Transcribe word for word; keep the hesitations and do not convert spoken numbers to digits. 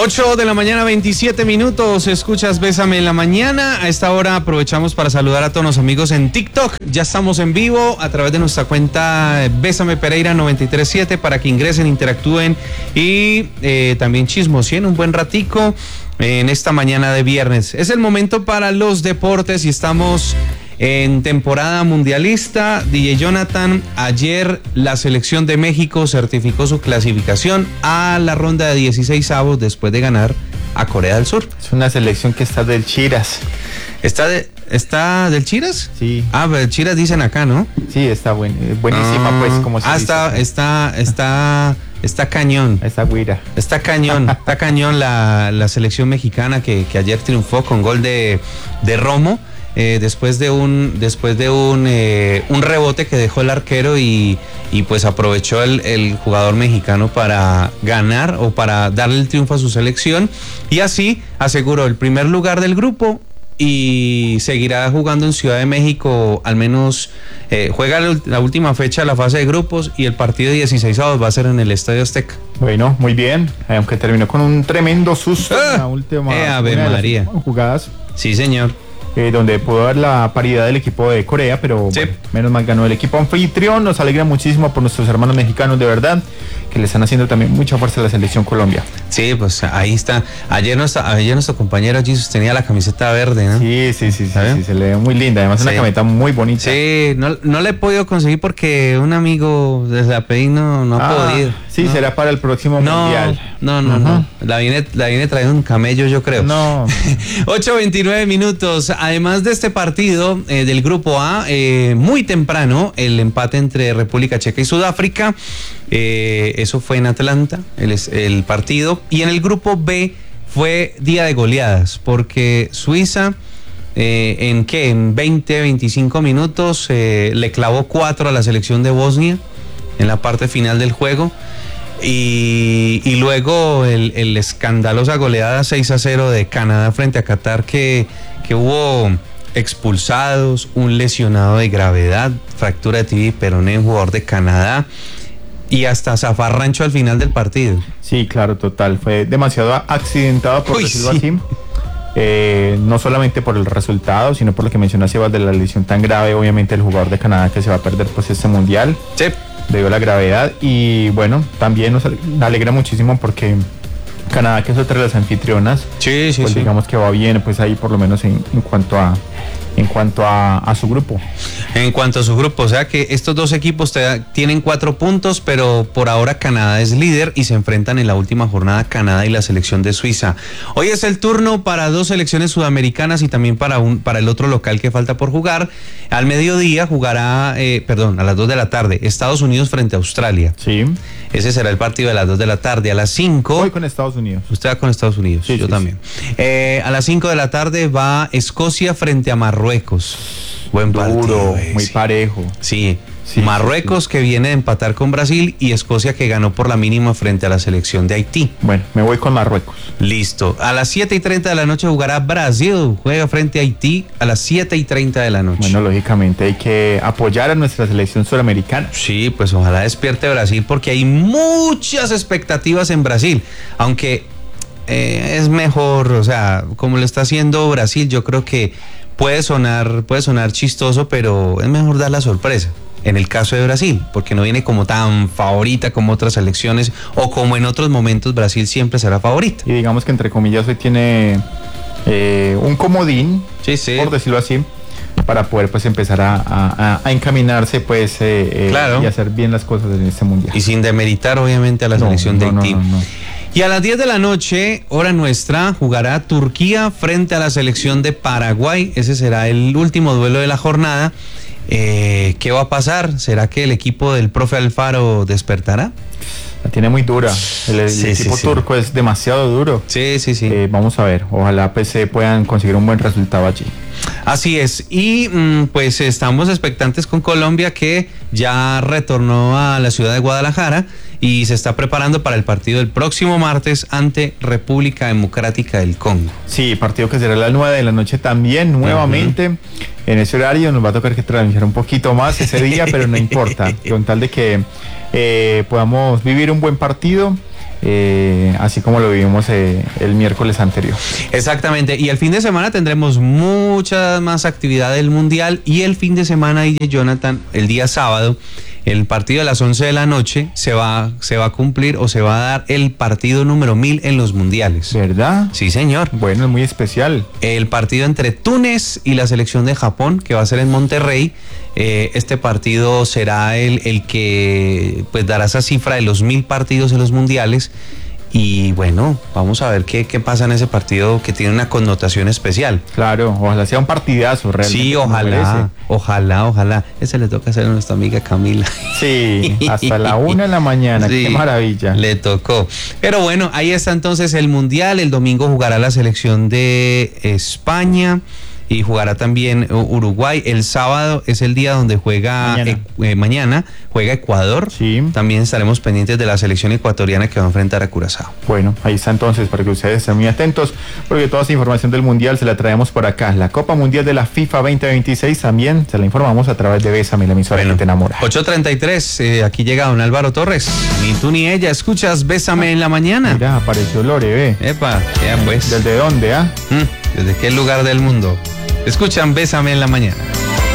ocho de la mañana, veintisiete minutos, escuchas Bésame en la mañana. A esta hora aprovechamos para saludar a todos los amigos en TikTok. Ya estamos en vivo a través de nuestra cuenta Bésame Pereira noventa y tres siete para que ingresen, interactúen y eh, también chismoseen un buen ratico en esta mañana de viernes. Es el momento para los deportes y estamos en temporada mundialista. D J Jonathan, ayer la selección de México certificó su clasificación a la ronda de dieciséis avos después de ganar a Corea del Sur. Es una selección que está del Chiras. ¿Está, de, está del Chiras? Sí. Ah, pero el Chiras dicen acá, ¿no? Sí, está buen, buenísima, ah, pues, como se ah, dice. Está, está, está, está cañón. Está guira. Está cañón, está cañón la, la selección mexicana que, que ayer triunfó con gol de, de Romo. Eh, después de un después de un eh, un rebote que dejó el arquero y, y pues aprovechó el, el jugador mexicano para ganar o para darle el triunfo a su selección y así aseguró el primer lugar del grupo y seguirá jugando en Ciudad de México, al menos eh, juega la última fecha de la fase de grupos y el partido de dieciséis avos va a ser en el Estadio Azteca. Bueno, muy bien, aunque terminó con un tremendo susto ah, en la última eh, Ave María. jugadas. Sí, señor. Eh, donde pudo haber la paridad del equipo de Corea, pero sí. bueno, menos mal ganó el equipo anfitrión. Nos alegra muchísimo por nuestros hermanos mexicanos, de verdad, que le están haciendo también mucha fuerza a la selección Colombia. Sí, pues ahí está. Ayer nuestro, ayer nuestro compañero Jesus tenía la camiseta verde, ¿no? Sí, sí, sí, sí, sí, se le ve muy linda, además sí. Una camiseta muy bonita. Sí, no, no la he podido conseguir porque un amigo desde la P E I no, no ha ah, podido. Sí, no. será para el próximo no, mundial. No, no, uh-huh. no. La viene, la viene trayendo un camello, yo creo. No. ocho veintinueve minutos. Además de este partido eh, del grupo A, eh, muy temprano, el empate entre República Checa y Sudáfrica. Eh, eso fue en Atlanta, el, el partido. Y en el grupo B fue día de goleadas, porque Suiza, eh, ¿en qué? En veinte, veinticinco minutos, eh, le clavó cuatro a la selección de Bosnia en la parte final del juego. Y, y luego el, el escandalosa goleada seis a cero de Canadá frente a Qatar, que, que hubo expulsados, un lesionado de gravedad, fractura de tibia y peroné, un jugador de Canadá, y hasta zafarrancho al final del partido. Sí, claro, total, fue demasiado accidentado, por Uy, decirlo sí. así. Eh, no solamente por el resultado, sino por lo que mencionó Sebas de la lesión tan grave, obviamente, el jugador de Canadá que se va a perder pues este mundial. Sí. Debido a la gravedad. Y bueno, también nos alegra muchísimo porque Canadá, que es otra de las anfitrionas, sí, sí, pues sí. digamos que va bien, pues ahí por lo menos en, en cuanto a en cuanto a, a su grupo. En cuanto a su grupo, o sea que estos dos equipos te, tienen cuatro puntos, pero por ahora Canadá es líder y se enfrentan en la última jornada Canadá y la selección de Suiza. Hoy es el turno para dos selecciones sudamericanas y también para un para el otro local que falta por jugar. Al mediodía jugará, eh, perdón, a las dos de la tarde, Estados Unidos frente a Australia. Sí. Ese será el partido de las dos de la tarde. A las cinco... Voy con Estados Unidos. Usted va con Estados Unidos, sí, yo sí, también. Sí. Eh, a las cinco de la tarde va Escocia frente a Marruecos. Buen Duro, partido, eh, muy sí. parejo. Sí, sí Marruecos sí, sí. que viene de empatar con Brasil y Escocia que ganó por la mínima frente a la selección de Haití. Bueno, me voy con Marruecos. Listo. A las siete y treinta de la noche jugará Brasil, juega frente a Haití a las siete y treinta de la noche. Bueno, lógicamente hay que apoyar a nuestra selección sudamericana. Sí, pues ojalá despierte Brasil porque hay muchas expectativas en Brasil, aunque eh, es mejor, o sea, como lo está haciendo Brasil, yo creo que puede sonar, puede sonar chistoso, pero es mejor dar la sorpresa. En el caso de Brasil, porque no viene como tan favorita como otras selecciones o como en otros momentos Brasil siempre será favorita. Y digamos que entre comillas hoy tiene eh, un comodín, sí, sí. por decirlo así, para poder pues empezar a, a, a encaminarse pues eh, claro. y hacer bien las cosas en este mundial. Y sin demeritar obviamente a la no, selección no, de Haití. No, no, no. Y a las diez de la noche, hora nuestra, jugará Turquía frente a la selección de Paraguay. Ese será el último duelo de la jornada. Eh, ¿Qué va a pasar? ¿Será que el equipo del profe Alfaro despertará? La tiene muy dura. El, el sí, equipo sí, sí. turco es demasiado duro. Sí, sí, sí. Eh, vamos a ver. Ojalá pues se puedan conseguir un buen resultado allí. Así es. Y mm, pues estamos expectantes con Colombia, que ya retornó a la ciudad de Guadalajara y se está preparando para el partido del próximo martes ante República Democrática del Congo. Sí, partido que será a las nueve de la noche también, nuevamente. Uh-huh. En ese horario nos va a tocar que transmitir un poquito más ese día, pero no importa. Con tal de que eh, podamos vivir un buen partido eh, así como lo vivimos eh, el miércoles anterior. Exactamente, y el fin de semana tendremos mucha más actividad del Mundial, y el fin de semana, y de Jonathan, el día sábado, el partido a las once de la noche, se va, se va a cumplir o se va a dar el partido número mil en los mundiales. ¿Verdad? Sí, señor. Bueno, es muy especial. El partido entre Túnez y la selección de Japón, que va a ser en Monterrey. Eh, este partido será el, el que pues dará esa cifra de los mil partidos en los mundiales. Y bueno, vamos a ver qué, qué pasa en ese partido, que tiene una connotación especial. Claro, ojalá sea un partidazo realmente. Sí, ojalá, ojalá, ojalá. Ese le toca hacer a nuestra amiga Camila. Sí, hasta la una de la mañana, sí, qué maravilla. Le tocó. Pero bueno, ahí está entonces el Mundial. El domingo jugará la selección de España y jugará también Uruguay. El sábado es el día donde juega mañana, eh, mañana juega Ecuador. Sí. También estaremos pendientes de la selección ecuatoriana que va a enfrentar a Curazao. Bueno, ahí está entonces, para que ustedes estén muy atentos, porque toda esa información del Mundial se la traemos por acá. La Copa Mundial de la FIFA veinte veintiséis también se la informamos a través de Bésame, la emisora bueno, que te enamora. ocho treinta y tres, eh, aquí llega don Álvaro Torres. Ni tú ni ella escuchas Bésame ah, en la mañana. Mira, apareció Lore, ve. Epa, ya pues. ¿Desde dónde, ah? ¿Eh? ¿Desde qué lugar del mundo? Escuchan Bésame en la mañana.